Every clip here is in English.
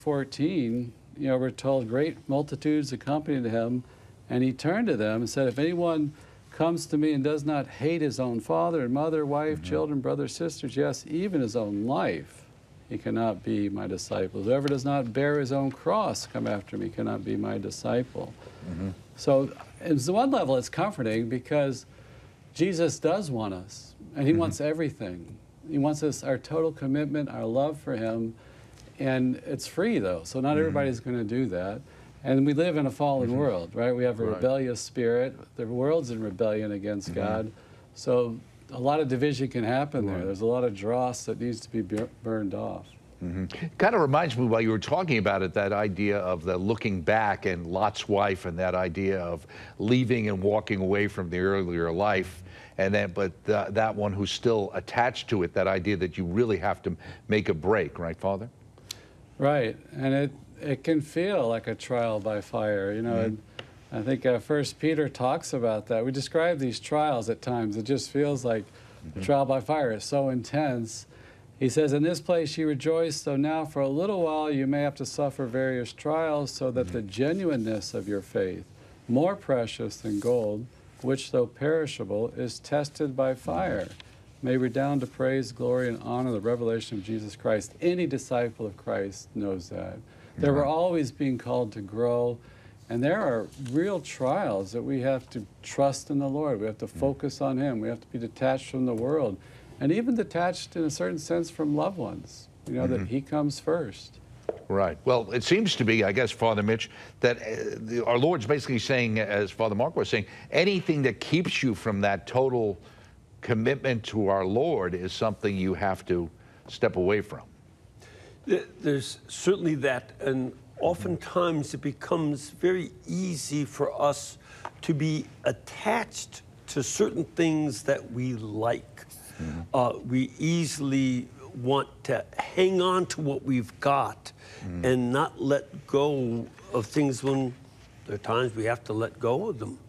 14, we're told great multitudes accompanied him, and he turned to them and said, if anyone comes to me and does not hate his own father and mother, wife, children, brothers, sisters, yes, even his own life, he cannot be my disciple. Whoever does not bear his own cross, come after me, cannot be my disciple. So, at one level, it's comforting because Jesus does want us, and he wants everything. He wants us, our total commitment, our love for him, and it's free, though, so not everybody's going to do that. And we live in a fallen world, right? We have a rebellious spirit. The world's in rebellion against God. So a lot of division can happen there. There's a lot of dross that needs to be burned off. Kind of reminds me, while you were talking about it, that idea of the looking back and Lot's wife, and that idea of leaving and walking away from the earlier life. And then, but that one who's still attached to it, that idea that you really have to make a break, right, Father? Right, and it can feel like a trial by fire, and I think First Peter talks about that. We describe these trials at times. It just feels like the trial by fire is so intense. He says, in this place you rejoice, though now for a little while you may have to suffer various trials, so that the genuineness of your faith, more precious than gold, which though perishable is tested by fire, may redound to praise, glory, and honor, the revelation of Jesus Christ. Any disciple of Christ knows that. That we're always being called to grow, and there are real trials that we have to trust in the Lord. We have to focus on him. We have to be detached from the world, and even detached in a certain sense from loved ones, that he comes first. Right. Well, it seems to be, I guess, Father Mitch, that our Lord's basically saying, as Father Mark was saying, anything that keeps you from that total commitment to our Lord is something you have to step away from. There's certainly that, and oftentimes it becomes very easy for us to be attached to certain things that we like. We easily want to hang on to what we've got and not let go of things when there are times we have to let go of them.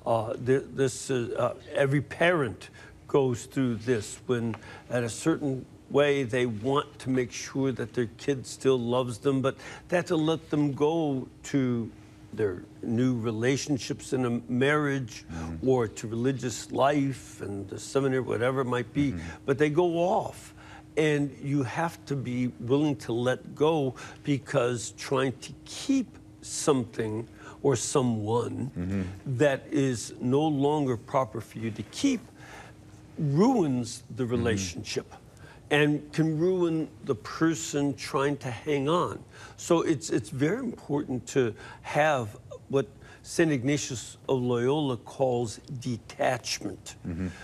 Every parent goes through this when at a certain way they want to make sure that their kid still loves them, but they have to let them go to their new relationships in a marriage or to religious life and the seminary, whatever it might be, but they go off. And you have to be willing to let go, because trying to keep something or someone that is no longer proper for you to keep ruins the relationship and can ruin the person trying to hang on. So it's very important to have what St. Ignatius of Loyola calls detachment.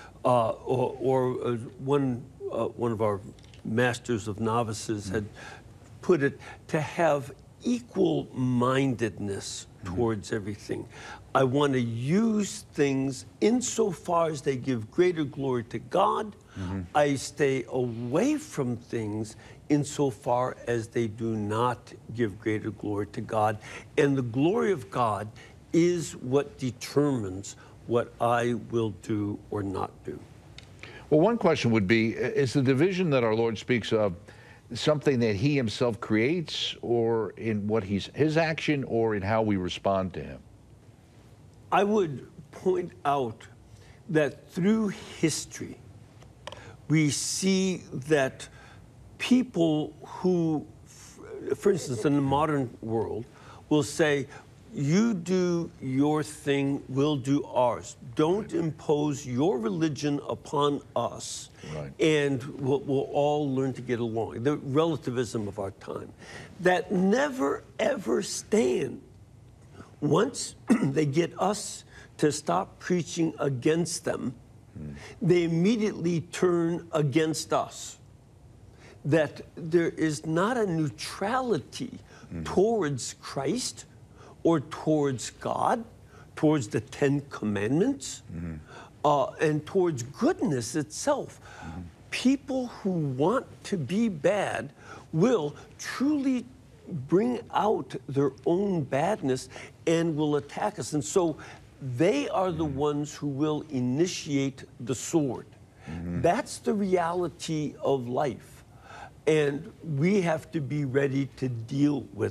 One of our masters of novices had put it, to have equal-mindedness towards everything. I want to use things insofar as they give greater glory to God. I stay away from things insofar as they do not give greater glory to God. And the glory of God is what determines what I will do or not do. Well, one question would be, is the division that our Lord speaks of something that he himself creates, or in what his action, or in how we respond to him? I would point out that through history, we see that people who, for instance, in the modern world, will say, you do your thing, we'll do ours. Don't impose your religion upon us, and we'll all learn to get along. The relativism of our time. That never, ever stand. Once they get us to stop preaching against them, they immediately turn against us. That there is not a neutrality towards Christ, or towards God, towards the Ten Commandments, and towards goodness itself. People who want to be bad will truly bring out their own badness and will attack us. And so they are the ones who will initiate the sword. That's the reality of life. And we have to be ready to deal with